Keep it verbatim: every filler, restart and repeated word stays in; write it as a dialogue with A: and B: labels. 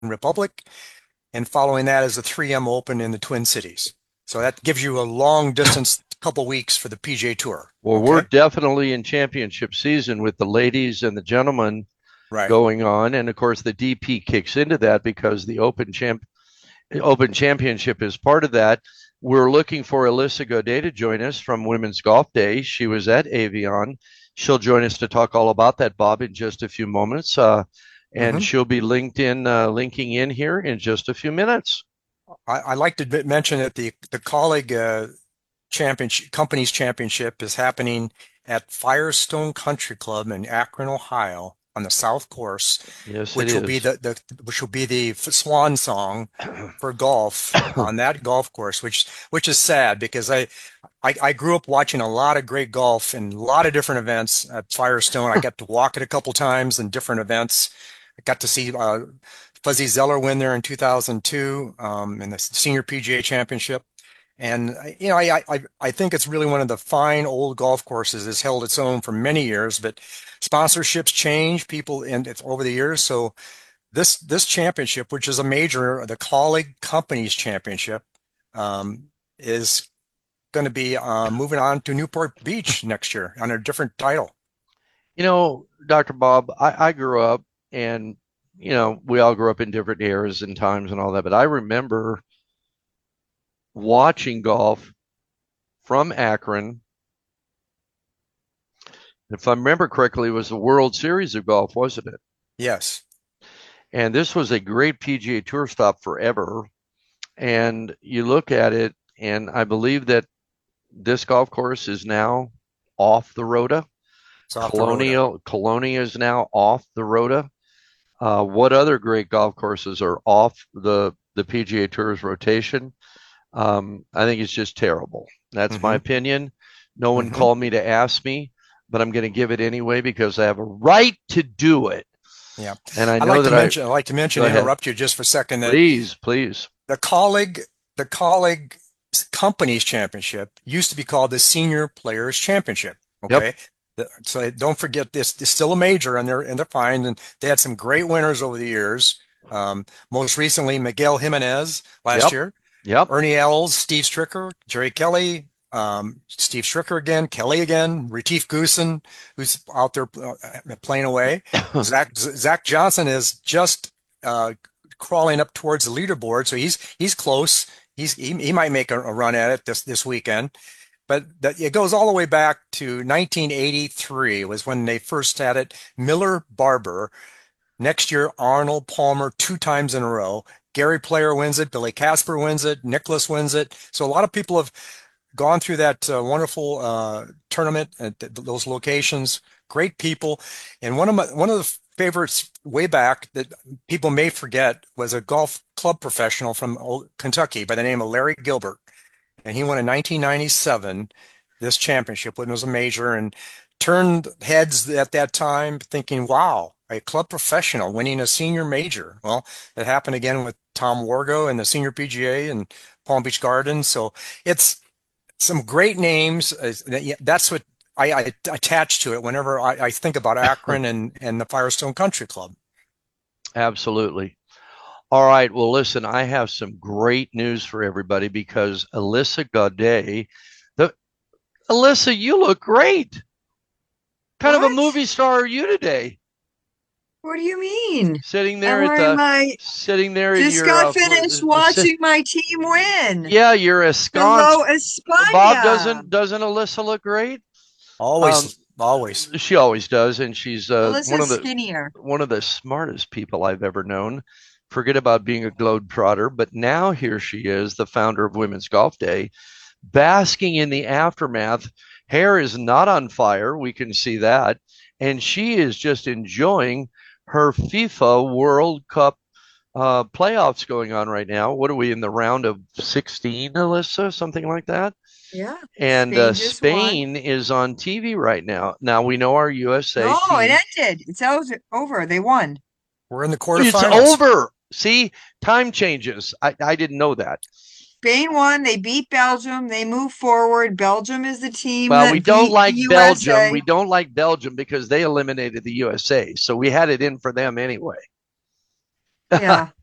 A: Republic, and following that is the three M Open in the Twin Cities. So that gives you a long distance couple weeks for the P G A Tour.
B: Well, we're
A: Okay.
B: definitely in championship season with the ladies and the gentlemen
A: Right.
B: going on, and of course the D P kicks into that because the Open Champ Open Championship is part of that. We're looking for Alyssa Godet to join us from Women's Golf Day. She was at Avion. She'll join us to talk all about that, Bob, in just a few moments. Uh, and
A: Mm-hmm.
B: she'll be linked in, uh, linking in here in just a few minutes.
A: I, I like to mention that the the colleague uh, championship companies championship is happening at Firestone Country Club in Akron, Ohio, on the South Course,
B: Yes, it
A: which will be
B: is.
A: the, the which will be the swan song for golf on that golf course, which which is sad because I, I I grew up watching a lot of great golf and a lot of different events at Firestone. I got to walk it a couple times in different events. I got to see uh, Fuzzy Zeller win there in two thousand two um, in the Senior P G A Championship. And you know, I, I I think it's really one of the fine old golf courses. It's held its own for many years, but sponsorships change, people and it's over the years. So this this championship, which is a major, the Colleague Companies Championship, um, is going to be uh, moving on to Newport Beach next year on a different title.
B: You know, Doctor Bob, I, I grew up and, you know, we all grew up in different eras and times and all that, but I remember watching golf from Akron. If I remember correctly, it was the World Series of golf, wasn't it?
A: Yes.
B: And this was a great P G A Tour stop forever. And you look at it, and I believe that this golf course is now off the Rota.
A: It's off the road.
B: Colonial Colonia is now off the Rota. Uh, what other great golf courses are off the the P G A Tour's rotation? Um, I think it's just terrible. That's my
A: Mm-hmm.
B: opinion. No one
A: Mm-hmm.
B: called me to ask me, but I'm going to give it anyway because I have a right to do it.
A: Yeah.
B: And I
A: I'd
B: know
A: like to
B: that I
A: mention, I'd like to mention,
B: go ahead,
A: interrupt you just for a second that
B: please, please.
A: the colleague, the colleague companies championship used to be called the Senior Players Championship.
B: Yep,
A: Okay. The- So don't forget this, it's still a major and they're, and they're fine. And they had some great winners over the years. Um, most recently, Miguel Jimenez last
B: yep,
A: year,
B: yep.
A: Ernie Els, Steve Stricker, Jerry Kelly, um, Steve Stricker again, Kelly again, Retief Goosen, who's out there uh, playing away. Zach Zach Johnson is just uh, crawling up towards the leaderboard, so he's he's close. He's he, he might make a, a run at it this this weekend. But that, it goes all the way back to nineteen eighty-three was when they first had it. Miller Barber. Next year, Arnold Palmer two times in a row. Gary Player wins it. Billy Casper wins it. Nicholas wins it. So a lot of people have gone through that uh, wonderful uh, tournament at th those locations. Great people. And one of my one of the favorites way back that people may forget was a golf club professional from old Kentucky by the name of Larry Gilbert. And he won in nineteen ninety-seven this championship when it was a major and turned heads at that time thinking, wow, a club professional winning a senior major. Well, it happened again with Tom Wargo and the Senior P G A and Palm Beach Gardens. So it's some great names. Uh, That's what I, I attach to it whenever I, I think about Akron and, and the Firestone Country Club.
B: Absolutely. All right. Well, listen, I have some great news for everybody because Alyssa Godet, the Alyssa, you look great. Kind of a
C: What?
B: movie star are you today?
C: What do you mean?
B: Sitting
C: I'm
B: there at
C: wearing
B: the,
C: my,
B: sitting there in
C: just
B: your,
C: got
B: uh,
C: finished
B: uh,
C: watching my team win.
B: yeah, you're ensconced.
C: Hello,
B: Bob
C: Espana.
B: doesn't doesn't Alyssa look great? Um,
A: Always, always.
B: she always does, and she's uh, one of
C: Alyssa's
B: the
C: skinnier.
B: one of the smartest people I've ever known. Forget about being a globetrotter, but now here she is, the founder of Women's Golf Day, basking in the aftermath. Hair is not on fire, we can see that, and she is just enjoying her FIFA World Cup uh, playoffs going on right now. What are we in the round of sixteen, Alyssa? Something like that?
C: Yeah.
B: And uh,
C: Spain just won.
B: Spain is on T V right now. Now we know our U S A
C: No, it
B: team.
C: ended. It's over. They won.
A: We're in the
B: It's
A: quarterfinals.
B: over. See, time changes. I, I didn't know that.
C: Spain won. They beat Belgium. They move forward. Belgium is the team
B: Well, we
C: that
B: don't
C: beat the
B: like Belgium.
C: U S A.
B: We don't like Belgium because they eliminated the U S A. So we had it in for them anyway.
C: Yeah.